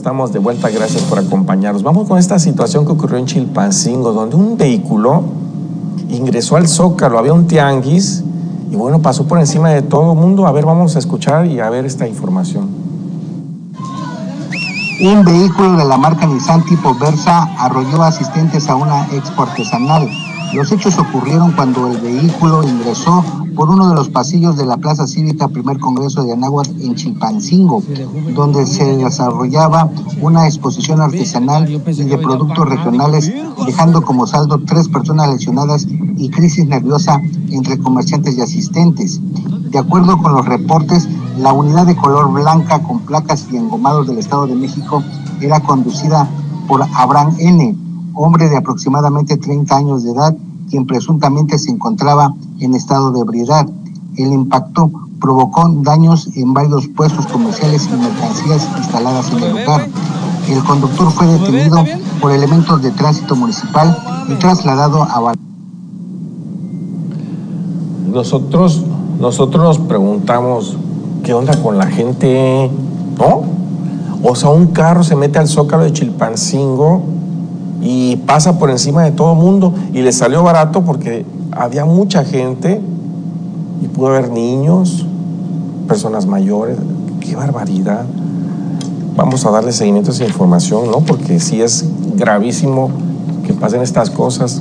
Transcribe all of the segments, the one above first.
estamos de vuelta, gracias por acompañarnos. Vamos con esta situación que ocurrió en Chilpancingo, donde un vehículo ingresó al Zócalo, había un tianguis, y bueno, pasó por encima de todo el mundo. A ver, vamos a escuchar y a ver esta información. Un vehículo de la marca Nissan tipo Versa arrolló asistentes a una expo artesanal. Los hechos ocurrieron cuando el vehículo ingresó por uno de los pasillos de la Plaza Cívica Primer Congreso de Anáhuac en Chilpancingo, donde se desarrollaba una exposición artesanal y de productos regionales, dejando como saldo 3 personas lesionadas y crisis nerviosa entre comerciantes y asistentes. De acuerdo con los reportes, la unidad de color blanca con placas y engomados del Estado de México era conducida por Abraham N., hombre de aproximadamente 30 años de edad, quien presuntamente se encontraba en estado de ebriedad. El impacto provocó daños en varios puestos comerciales y mercancías instaladas en el lugar. El conductor fue detenido por elementos de tránsito municipal y trasladado a... Nosotros nos preguntamos, ¿qué onda con la gente? ¿No? O sea, un carro se mete al Zócalo de Chilpancingo y pasa por encima de todo el mundo, y le salió barato porque había mucha gente y pudo haber niños, personas mayores. ¡Qué barbaridad! Vamos a darle seguimiento a esa información, ¿no? Porque sí es gravísimo que pasen estas cosas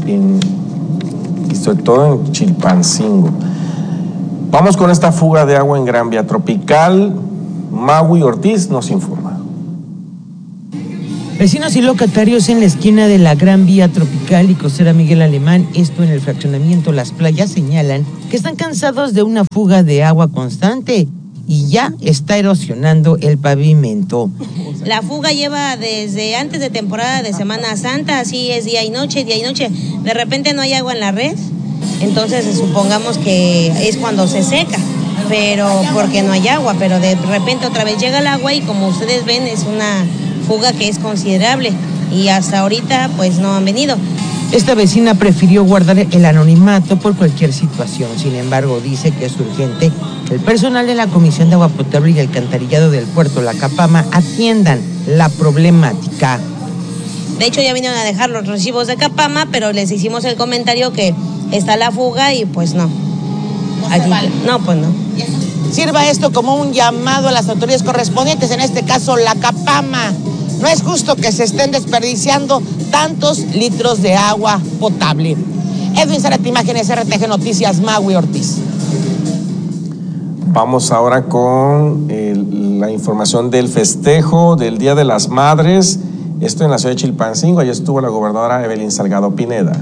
y sobre todo en Chilpancingo. Vamos con esta fuga de agua en Gran Vía Tropical. Magui Ortiz nos informa. Vecinos y locatarios en la esquina de la Gran Vía Tropical y Costera Miguel Alemán, esto en el fraccionamiento Las Playas, señalan que están cansados de una fuga de agua constante y ya está erosionando el pavimento. La fuga lleva desde antes de temporada de Semana Santa, así es día y noche, día y noche. De repente no hay agua en la red, entonces supongamos que es cuando se seca, pero porque no hay agua, pero de repente otra vez llega el agua y como ustedes ven es una fuga que es considerable y hasta ahorita pues no han venido. Esta vecina prefirió guardar el anonimato por cualquier situación. Sin embargo, dice que es urgente que el personal de la Comisión de Agua Potable y Alcantarillado del Puerto La Capama atiendan la problemática. De hecho, ya vinieron a dejar los recibos de Capama, pero les hicimos el comentario que está la fuga y pues no. Aquí, vale. No, pues no. Sirva esto como un llamado a las autoridades correspondientes, en este caso la Capama. No es justo que se estén desperdiciando tantos litros de agua potable. Edwin Zárate, Imágenes, RTG Noticias, Magui Ortiz. Vamos ahora con la información del festejo del Día de las Madres. Esto en la ciudad de Chilpancingo. Allí estuvo la gobernadora Evelyn Salgado Pineda.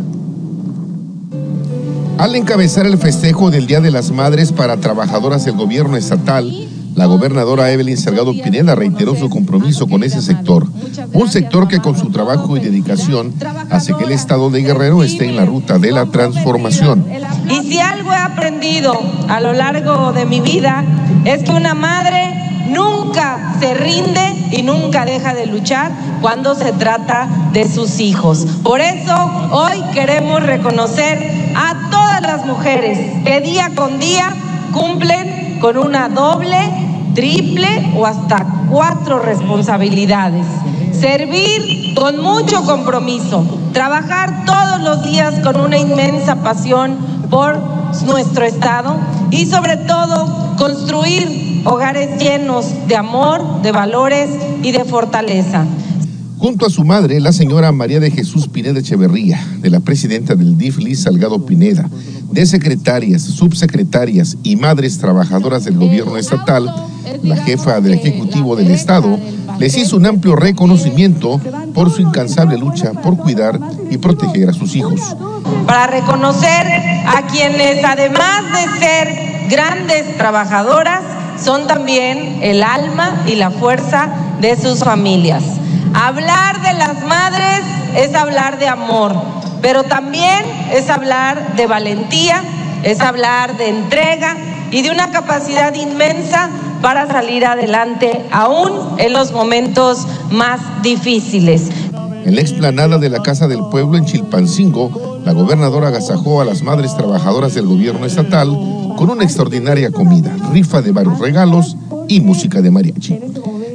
Al encabezar el festejo del Día de las Madres para trabajadoras del gobierno estatal, la gobernadora Evelyn Salgado Pineda reiteró su compromiso con ese sector, un sector que con su trabajo y dedicación hace que el estado de Guerrero esté en la ruta de la transformación. Y si algo he aprendido a lo largo de mi vida es que una madre nunca se rinde y nunca deja de luchar cuando se trata de sus hijos. Por eso hoy queremos reconocer a todas las mujeres que día con día cumplen con una doble, triple o hasta 4 responsabilidades. Servir con mucho compromiso, trabajar todos los días con una inmensa pasión por nuestro estado y sobre todo construir hogares llenos de amor, de valores y de fortaleza. Junto a su madre, la señora María de Jesús Pineda Echeverría, de la presidenta del DIF, Liz Salgado Pineda, de secretarias, subsecretarias y madres trabajadoras del gobierno estatal, la jefa del Ejecutivo del Estado les hizo un amplio reconocimiento por su incansable lucha por cuidar y proteger a sus hijos. Para reconocer a quienes, además de ser grandes trabajadoras, son también el alma y la fuerza de sus familias. Hablar de las madres es hablar de amor, pero también es hablar de valentía, es hablar de entrega y de una capacidad inmensa para salir adelante, aún en los momentos más difíciles. En la explanada de la Casa del Pueblo en Chilpancingo, la gobernadora agasajó a las madres trabajadoras del gobierno estatal con una extraordinaria comida, rifa de varios regalos y música de mariachi.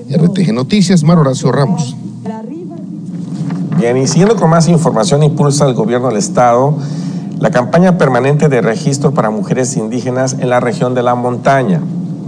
RTG Noticias, Mar Horacio Ramos. Bien, y siguiendo con más información, impulsa el gobierno del estado la campaña permanente de registro para mujeres indígenas en la región de la montaña.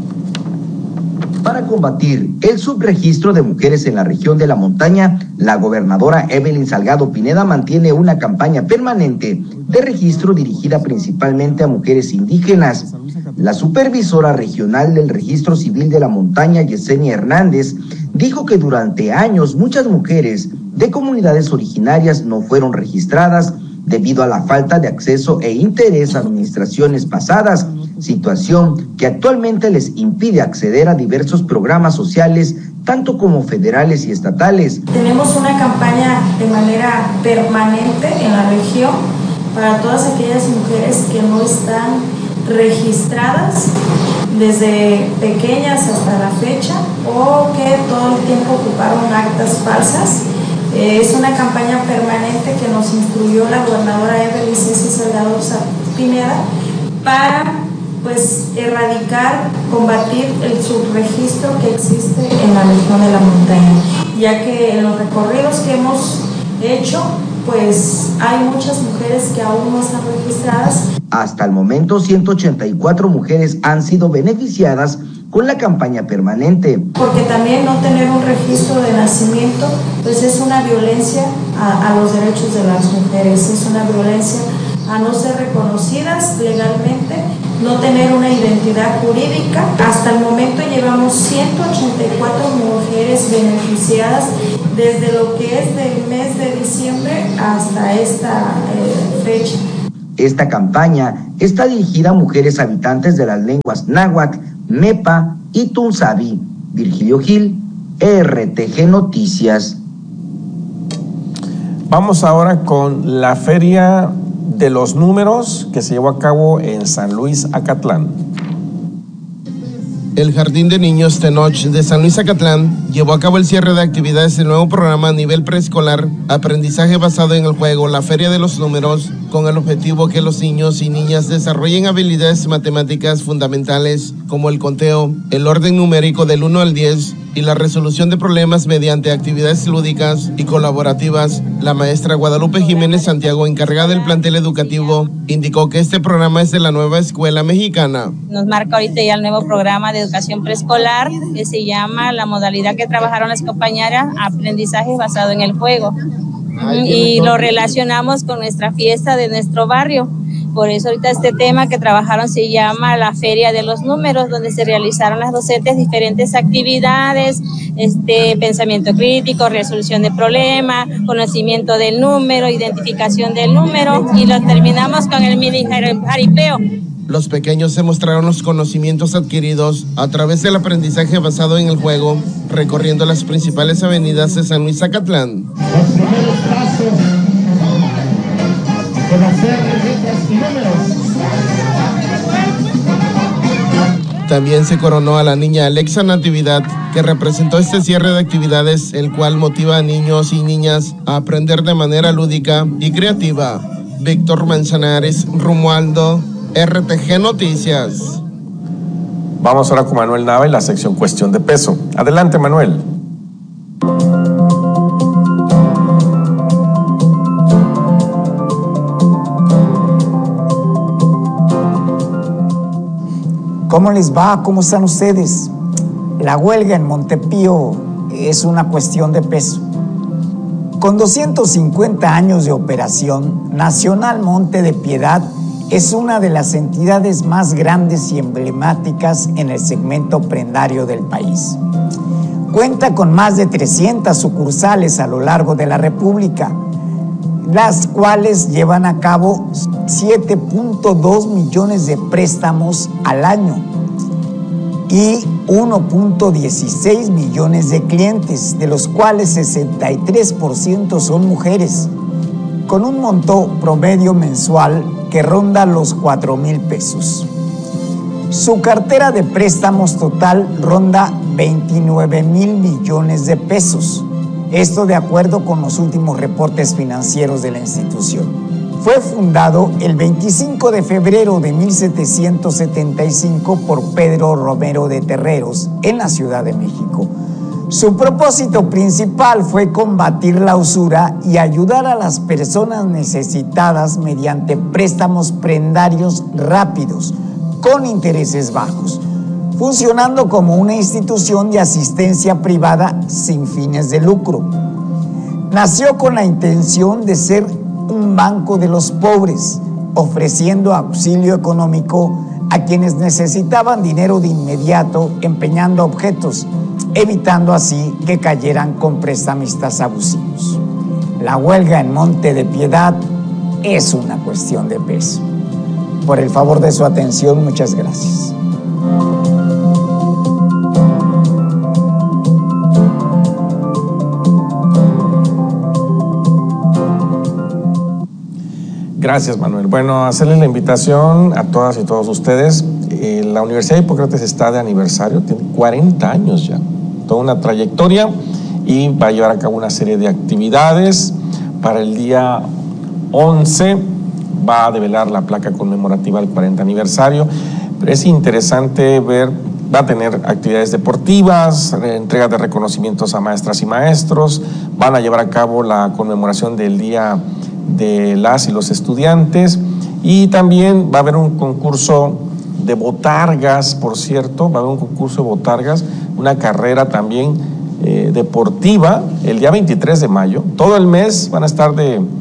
Para combatir el subregistro de mujeres en la región de la montaña, la gobernadora Evelyn Salgado Pineda mantiene una campaña permanente de registro dirigida principalmente a mujeres indígenas. La supervisora regional del Registro Civil de la Montaña, Yesenia Hernández, dijo que durante años muchas mujeres de comunidades originarias no fueron registradas debido a la falta de acceso e interés a administraciones pasadas, situación que actualmente les impide acceder a diversos programas sociales, tanto como federales y estatales. Tenemos una campaña de manera permanente en la región para todas aquellas mujeres que no están registradas desde pequeñas hasta la fecha o que todo el tiempo ocuparon actas falsas. Es una campaña permanente que nos instruyó la gobernadora Evelyn Salgado Pineda para erradicar, combatir el subregistro que existe en la región de la montaña, ya que en los recorridos que hemos hecho, hay muchas mujeres que aún no están registradas. Hasta el momento, 184 mujeres han sido beneficiadas con la campaña permanente. Porque también no tener un registro de nacimiento, es una violencia a los derechos de las mujeres, es una violencia a no ser reconocidas legalmente, no tener una identidad jurídica. Hasta el momento llevamos 184 mujeres beneficiadas desde lo que es del mes de diciembre hasta esta fecha. Esta campaña está dirigida a mujeres habitantes de las lenguas náhuatl, mepa y tunzabi. Virgilio Gil, RTG Noticias. Vamos ahora con la Feria de los Números que se llevó a cabo en San Luis Acatlán. El Jardín de Niños Tenoch de San Luis Acatlán llevó a cabo el cierre de actividades del nuevo programa a nivel preescolar, aprendizaje basado en el juego, la Feria de los Números, con el objetivo que los niños y niñas desarrollen habilidades matemáticas fundamentales como el conteo, el orden numérico del 1 al 10 y la resolución de problemas mediante actividades lúdicas y colaborativas. La maestra Guadalupe Jiménez Santiago, encargada del plantel educativo, indicó que este programa es de la nueva escuela mexicana. Nos marca ahorita ya el nuevo programa de educación preescolar que se llama, la modalidad que trabajaron las compañeras, aprendizaje basado en el juego. Y lo relacionamos con nuestra fiesta de nuestro barrio. Por eso ahorita este tema que trabajaron se llama la Feria de los Números, donde se realizaron las docentes diferentes actividades, pensamiento crítico, resolución de problemas, conocimiento del número, identificación del número, y lo terminamos con el mini jaripeo. Los pequeños se mostraron los conocimientos adquiridos a través del aprendizaje basado en el juego, recorriendo las principales avenidas de San Luis Acatlán. Los primeros pasos de hacer letras y números. También se coronó a la niña Alexa Natividad, que representó este cierre de actividades, el cual motiva a niños y niñas a aprender de manera lúdica y creativa. Víctor Manzanares, Romualdo, RTG Noticias. Vamos ahora con Manuel Nava y la sección Cuestión de Peso. Adelante, Manuel. ¿Cómo les va? ¿Cómo están ustedes? La huelga en Montepío es una cuestión de peso. Con 250 años de operación, Nacional Monte de Piedad es una de las entidades más grandes y emblemáticas en el segmento prendario del país. Cuenta con más de 300 sucursales a lo largo de la República, las cuales llevan a cabo 7.2 millones de préstamos al año y 1.16 millones de clientes, de los cuales 63% son mujeres, con un monto promedio mensual que ronda los 4,000 pesos. Su cartera de préstamos total ronda 29,000 millones de pesos. Esto de acuerdo con los últimos reportes financieros de la institución. Fue fundado el 25 de febrero de 1775 por Pedro Romero de Terreros en la Ciudad de México. Su propósito principal fue combatir la usura y ayudar a las personas necesitadas mediante préstamos prendarios rápidos, con intereses bajos, funcionando como una institución de asistencia privada sin fines de lucro. Nació con la intención de ser un banco de los pobres, ofreciendo auxilio económico a quienes necesitaban dinero de inmediato, empeñando objetos, evitando así que cayeran con prestamistas abusivos. La huelga en Monte de Piedad es una cuestión de peso. Por el favor de su atención, muchas gracias. Gracias, Manuel. Bueno, hacerles la invitación a todas y todos ustedes. La Universidad de Hipócrates está de aniversario, tiene 40 años ya, toda una trayectoria, y va a llevar a cabo una serie de actividades. Para el día 11 va a develar la placa conmemorativa del 40 aniversario. Pero es interesante ver, va a tener actividades deportivas, entrega de reconocimientos a maestras y maestros, van a llevar a cabo la conmemoración del Día de las y los estudiantes, y también va a haber un concurso de botargas, por cierto, va a haber un concurso de botargas, una carrera también deportiva el día 23 de mayo. Todo el mes van a estar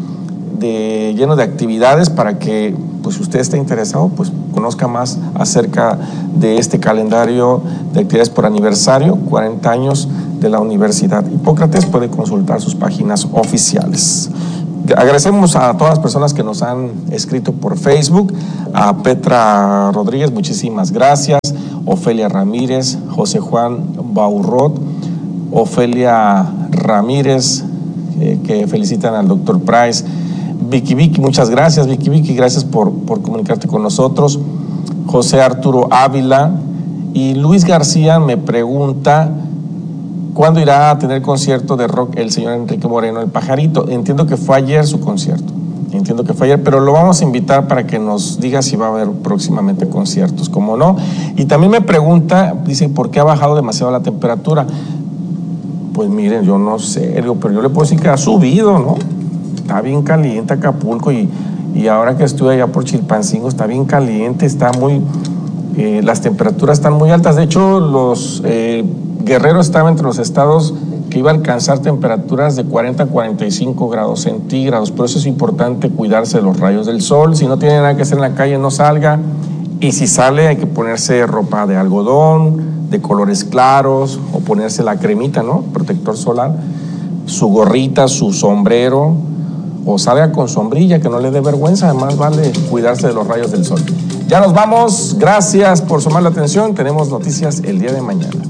lleno de actividades para que, pues, si usted está interesado, pues conozca más acerca de este calendario de actividades por aniversario, 40 años de la Universidad Hipócrates. Puede consultar sus páginas oficiales. Agradecemos a todas las personas que nos han escrito por Facebook, a Petra Rodríguez, muchísimas gracias, Ofelia Ramírez, José Juan Baurrot, Ofelia Ramírez, que felicitan al doctor Price, Vicky, muchas gracias, Vicky, gracias por comunicarte con nosotros, José Arturo Ávila, y Luis García me pregunta: ¿cuándo irá a tener concierto de rock el señor Enrique Moreno, el Pajarito? Entiendo que fue ayer su concierto, pero lo vamos a invitar para que nos diga si va a haber próximamente conciertos, ¿cómo no? Y también me pregunta, dice, ¿por qué ha bajado demasiado la temperatura? Pues miren, yo no sé, pero yo le puedo decir que ha subido, ¿no? Está bien caliente Acapulco, y ahora que estuve allá por Chilpancingo está bien caliente, está muy, las temperaturas están muy altas. De hecho, los Guerrero estaba entre los estados que iba a alcanzar temperaturas de 40 a 45 grados centígrados. Por eso es importante cuidarse de los rayos del sol. Si no tiene nada que hacer en la calle, no salga. Y si sale, hay que ponerse ropa de algodón, de colores claros, o ponerse la cremita, ¿no? Protector solar, su gorrita, su sombrero, o salga con sombrilla, que no le dé vergüenza. Además, vale cuidarse de los rayos del sol. Ya nos vamos. Gracias por sumar la atención. Tenemos noticias el día de mañana.